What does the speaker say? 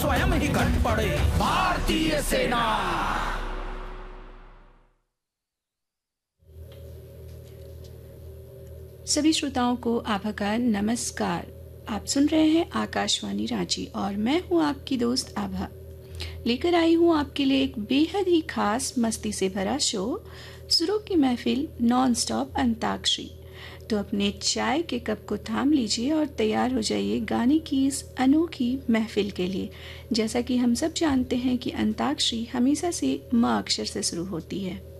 स्वयं ही कट पड़े भारतीय सेना। सभी श्रोताओं को आभा का नमस्कार। आप सुन रहे हैं आकाशवाणी रांची और मैं हूं आपकी दोस्त आभा। लेकर आई हूं आपके लिए एक बेहद ही खास मस्ती से भरा शो, सुरों की महफिल नॉन स्टॉप अंताक्षरी। तो अपने चाय के कप को थाम लीजिए और तैयार हो जाइए गाने की इस अनोखी महफिल के लिए। जैसा कि हम सब जानते हैं कि अंताक्षरी हमेशा से माँ अक्षर से शुरू होती है।